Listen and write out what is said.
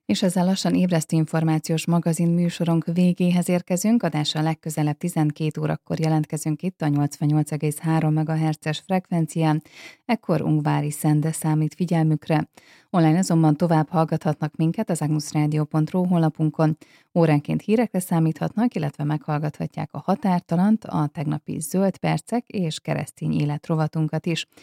És ezzel lassan ébresztő információs magazin műsorunk végéhez érkezünk, adással legközelebb 12 órakor jelentkezünk itt a 88,3 MHz-es frekvencián, ekkor Ungvári Szende számít figyelmükre. Online azonban tovább hallgathatnak minket az agmusradio.ru honlapunkon, óránként hírekre számíthatnak, illetve meghallgathatják a Határtalant, a tegnapi Zöld Percek és Keresztény Élet rovatunkat is.